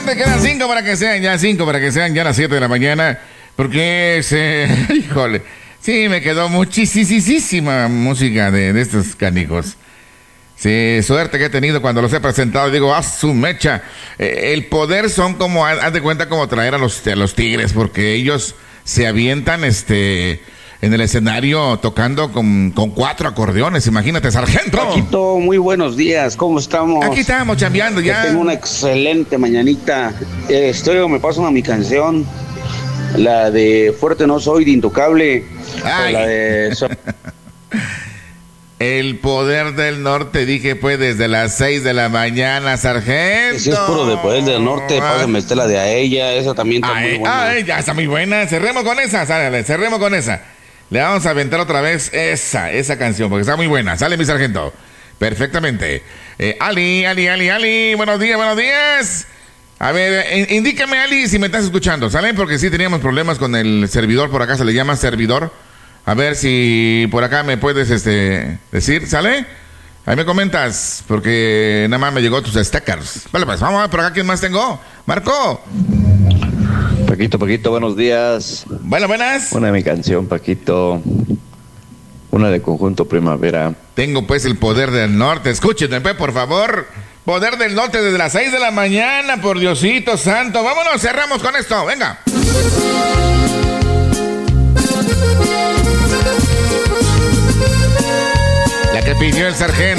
sargento, quedan 5 para que sean ya 5 para que sean ya las 7 de la mañana. Porque híjole, sí, me quedó muchísima música de estos canijos. Sí, suerte que he tenido cuando los he presentado. Digo, su mecha. El poder son como, haz de cuenta, como traer a los tigres, porque ellos se avientan en el escenario tocando con 4 acordeones. Imagínate, sargento. Paquito, muy buenos días, ¿cómo estamos? Aquí estamos chambeando ya. Tengo una excelente mañanita. Me paso a mi canción, la de Fuerte No Soy, de Intocable. Ay. La de... El poder del norte, dije, pues, desde las 6 de la mañana, sargento. Si es puro de poder del norte, pásame la de A Ella, esa también está muy buena. Ya está muy buena, cerremos con esa, sale, cerremos con esa. Le vamos a aventar otra vez esa canción, porque está muy buena, sale mi sargento, perfectamente. Ali, buenos días. A ver, indícame, Ali, si me estás escuchando, ¿sale? Porque sí teníamos problemas con el servidor, por acá se le llama servidor. A ver si por acá me puedes decir, ¿sale? Ahí me comentas, porque nada más me llegó tus stickers. Vale, pues vamos a ver por acá quién más tengo. Marco. Paquito, buenos días. Bueno, buenas. Una de mi canción, Paquito. Una de Conjunto Primavera. Tengo pues el poder del norte. Escúchenme, por favor. Poder del norte desde las 6 de la mañana, por Diosito santo. Vámonos, cerramos con esto. Venga. La que pidió el sargento.